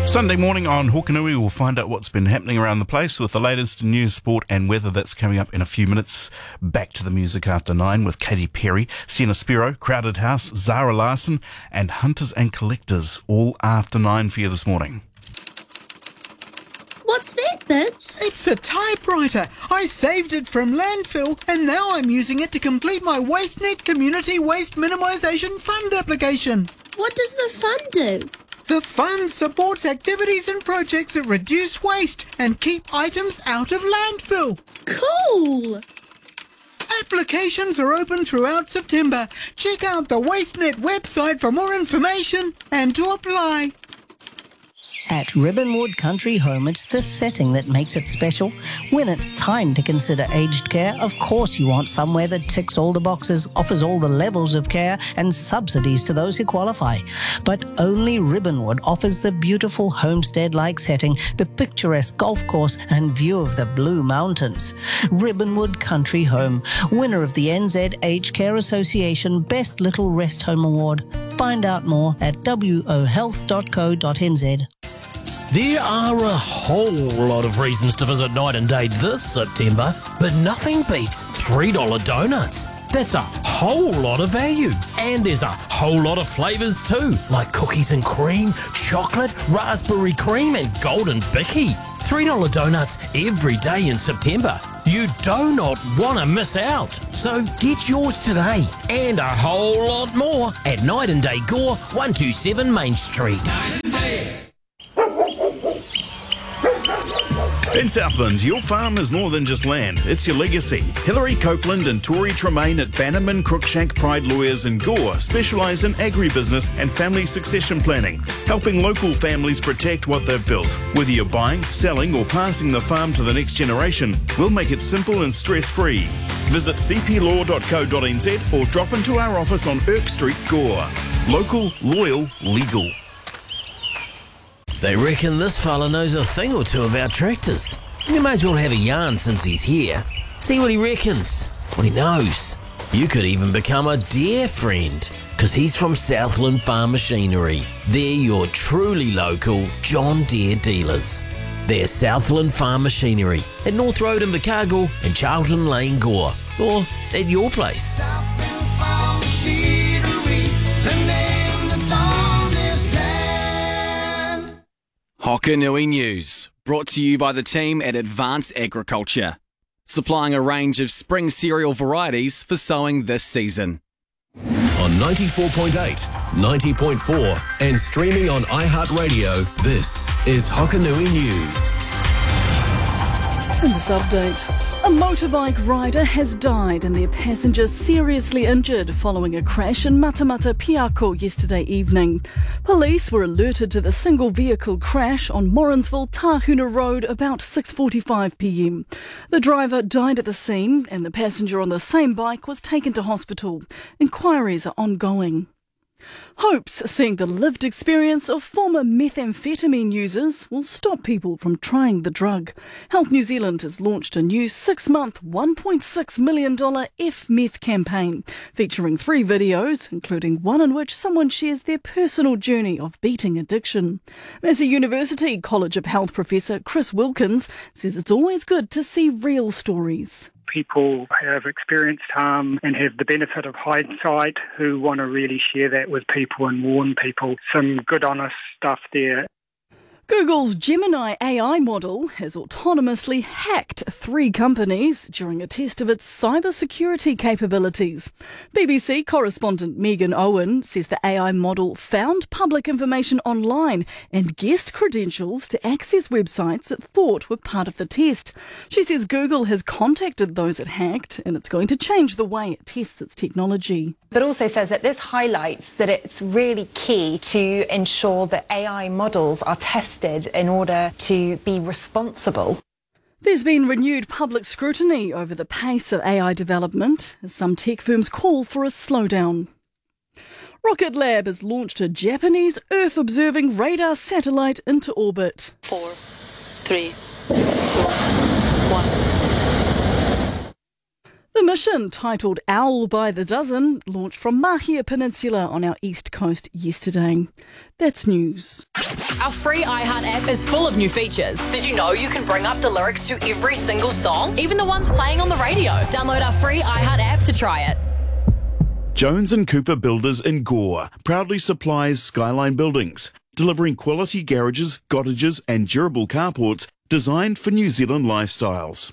Sunday morning on Hokanui, we'll find out what's been happening around the place with the latest news, sport and weather that's coming up in a few minutes. Back to the music after 9 with Katy Perry, Sienna Spiro, Crowded House, Zara Larsson and Hunters and Collectors, all after 9 for you this morning. What's that, Bits? It's a typewriter. I saved it from landfill and now I'm using it to complete my WasteNet Community Waste Minimisation Fund application. What does the fund do? The fund supports activities and projects that reduce waste and keep items out of landfill. Cool! Applications are open throughout September. Check out the WasteNet website for more information and to apply. At Ribbonwood Country Home, it's this setting that makes it special. When it's time to consider aged care, of course you want somewhere that ticks all the boxes, offers all the levels of care and subsidies to those who qualify. But only Ribbonwood offers the beautiful homestead-like setting, the picturesque golf course and view of the Blue Mountains. Ribbonwood Country Home, winner of the NZ Aged Care Association Best Little Rest Home Award. Find out more at wohealth.co.nz. There are a whole lot of reasons to visit Night and Day this September, but nothing beats $3 donuts. That's a whole lot of value. And there's a whole lot of flavours too, like cookies and cream, chocolate, raspberry cream and golden bicky. $3 donuts every day in September. You do not want to miss out. So get yours today and a whole lot more at Night and Day Gore, 127 Main Street. Night and Day. In Southland, your farm is more than just land, it's your legacy. Hilary Copeland and Tori Tremaine at Bannerman, Cruikshank, Pride Lawyers and Gore specialise in agribusiness and family succession planning, helping local families protect what they've built. Whether you're buying, selling or passing the farm to the next generation, we'll make it simple and stress-free. Visit cplaw.co.nz or drop into our office on Irk Street, Gore. Local, loyal, legal. They reckon this fella knows a thing or two about tractors. You may as well have a yarn since he's here. See what he reckons, what he knows. You could even become a dear friend, because he's from Southland Farm Machinery. They're your truly local John Deere dealers. They're Southland Farm Machinery at North Road in Invercargill and Charlton Lane, Gore. Or at your place. Southland Farm Machinery, the name that's on this land. Hokanui News, brought to you by the team at Advanced Agriculture, supplying a range of spring cereal varieties for sowing this season. On 94.8, 90.4 and streaming on iHeartRadio, this is Hokanui News. In this update, a motorbike rider has died and their passenger seriously injured following a crash in Matamata Piako yesterday evening. Police were alerted to the single vehicle crash on Morrinsville Tahuna Road about 6:45 p.m. The driver died at the scene and the passenger on the same bike was taken to hospital. Inquiries are ongoing. Hopes seeing the lived experience of former methamphetamine users will stop people from trying the drug. Health New Zealand has launched a new 6-month, $1.6 million F-Meth campaign, featuring 3 videos, including one in which someone shares their personal journey of beating addiction. Massey University College of Health professor Chris Wilkins says it's always good to see real stories. People have experienced harm and have the benefit of hindsight who want to really share that with people and warn people. Some good, honest stuff there. Google's Gemini AI model has autonomously hacked 3 companies during a test of its cybersecurity capabilities. BBC correspondent Megan Owen says the AI model found public information online and guessed credentials to access websites it thought were part of the test. She says Google has contacted those it hacked and it's going to change the way it tests its technology. But also says that this highlights that it's really key to ensure that AI models are tested in order to be responsible. There's been renewed public scrutiny over the pace of AI development as some tech firms call for a slowdown. Rocket Lab has launched a Japanese Earth-observing radar satellite into orbit. 4, 3, 2, 1. The mission, titled Owl by the Dozen, launched from Mahia Peninsula on our east coast yesterday. That's news. Our free iHeart app is full of new features. Did you know you can bring up the lyrics to every single song, even the ones playing on the radio? Download our free iHeart app to try it. Jones & Cooper Builders in Gore proudly supplies Skyline Buildings, delivering quality garages, cottages and durable carports designed for New Zealand lifestyles.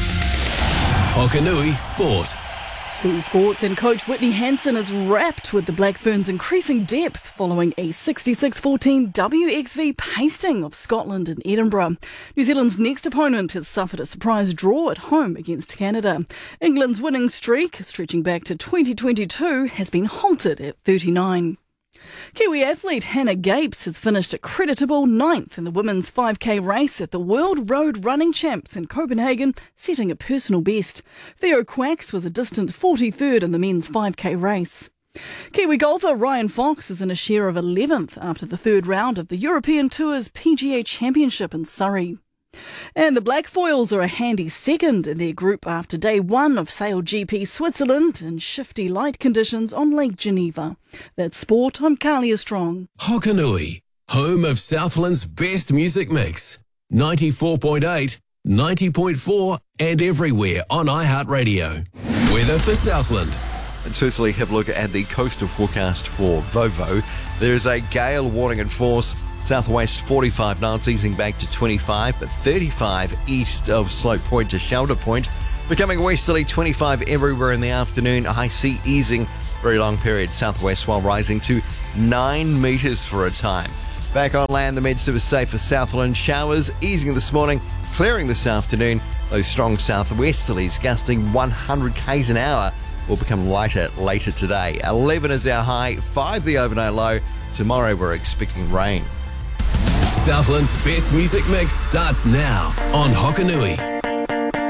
Hokanui Sport. To sports, and coach Whitney Hansen is rapt with the Black Ferns' increasing depth following a 66-14 WXV pasting of Scotland in Edinburgh. New Zealand's next opponent has suffered a surprise draw at home against Canada. England's winning streak, stretching back to 2022, has been halted at 39. Kiwi athlete Hannah Gapes has finished a creditable 9th in the women's 5K race at the World Road Running Champs in Copenhagen, setting a personal best. Theo Quacks was a distant 43rd in the men's 5K race. Kiwi golfer Ryan Fox is in a share of 11th after the third round of the European Tour's PGA Championship in Surrey. And the Black Foils are a handy second in their group after day one of Sail GP Switzerland in shifty light conditions on Lake Geneva. That's sport. I'm Kalia Strong. Hokanui, home of Southland's best music mix. 94.8, 90.4 and everywhere on iHeartRadio. Weather for Southland. Let's firstly have a look at the coastal forecast for Vovo. There is a gale warning in force. Southwest 45 knots, easing back to 25, but 35 east of Slope Point to Shelter Point. Becoming westerly 25 everywhere in the afternoon. High sea easing, very long period southwest while rising to 9 metres for a time. Back on land, the Med-Surf is safe for Southland. Showers easing this morning, clearing this afternoon. Those strong southwesterlies gusting 100 k's an hour will become lighter later today. 11 is our high, 5 the overnight low. Tomorrow we're expecting rain. Southland's best music mix starts now on Hokanui.